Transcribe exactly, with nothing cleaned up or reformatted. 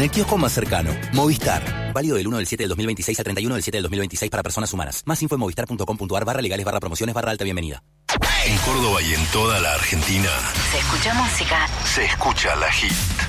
el kiosco más cercano. Movistar. Válido del uno del siete del dos mil veintiséis al treinta y uno del siete del dos mil veintiséis para personas humanas. Más info en movistar.com.ar barra legales barra promociones barra alta bienvenida. En Córdoba y en toda la Argentina Se escucha música. se escucha La Hit.